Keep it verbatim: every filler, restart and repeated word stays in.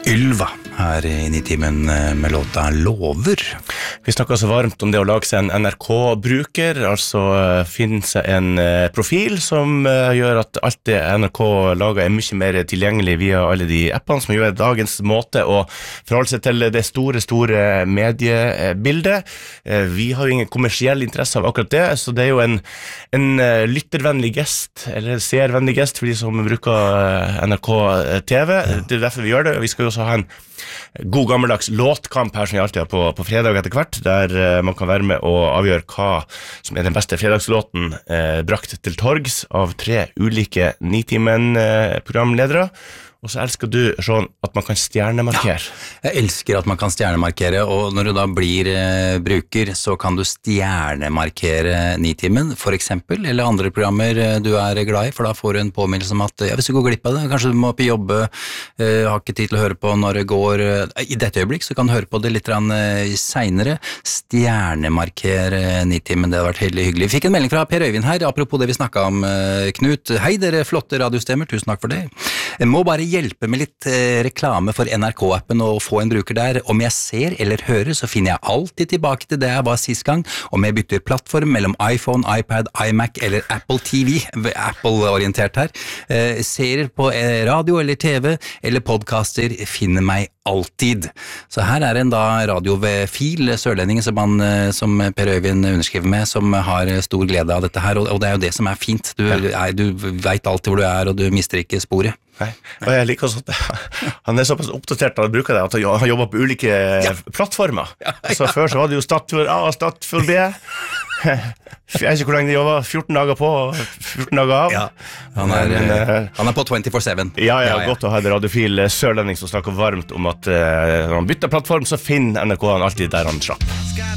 Ylva her i Nitimen med låta Lover. Vi snakker så varmt om det å lage seg en N R K-bruker, altså finne seg en profil som gjør at alt det N R K lager er mye mer tilgjengelig via alle de appene som gjør dagens måte å forholde seg til det store, store mediebildet. Vi har jo ingen kommersiell interesse av akkurat det, så det er jo en, en lyttervennlig gest, eller seervennlig gest for de som bruker N R K T V. Det er derfor vi gjør det. Vi skal jo også ha en god gammeldags låtkamp her som vi alltid har på, på fredag etter hvert, der uh, man kan være med og avgjøre hva som er den beste fredagslåten uh, brakt til torgs av tre ulike Nitimen uh, programledere. Og så elsker du, Sean, at man kan stjernemarkere. Ja, jeg elsker at man kan stjernemarkere, og når du da blir eh, bruker, så kan du stjernemarkere Nitimen, for eksempel, eller andre programmer eh, du er glad i, for da får du en påminnelse om at, ja, hvis du går glipp av det, kanskje du må opp i jobbe, eh, har ikke tid til å høre på når det går, eh, i dette øyeblikk, så kan du høre på det litt eh, senere. Stjernemarkere Nitimen, det har vært helt hyggelig. Vi fikk en melding fra Per Øyvind her, apropos det vi snakket om, eh, Knut. Hei dere flotte radiostemmer, tusen takk for det. Jeg må bare hjelpe med litt eh, reklame for N R K-appen og få en bruker der. Om jeg ser eller hører, så finner jeg alltid tilbake til det jeg var sist gang. Om jeg bytter plattform mellom iPhone, iPad, iMac eller Apple T V, Apple-orientert her, eh, ser på eh, radio eller T V eller podcaster, finner meg alltid. Så her er en da radiofil sørlending som, man, som Per Øyvind underskriver med, som har stor glede av dette her, og, og det er jo det som er fint. Du, er, du vet alltid hvor du er, og du mister ikke sporet. Nei, og jeg liker sånn han er såpass oppdatert at han bruker det, at han jobber på ulike ja. plattformer. Ja, ja. Så før så var det jo Statfjord A og Statfjord B. Jeg vet ikke hvor lenge de jobber, fjorten dager på og fjorten dager av. Ja, han, er, Men, uh, han er på twenty-four seven. Ja, ja, ja, ja. Godt å ha en radiofil sørlending som snakker varmt om at uh, når han bytter plattform, så finner N R K han alltid der han slapp.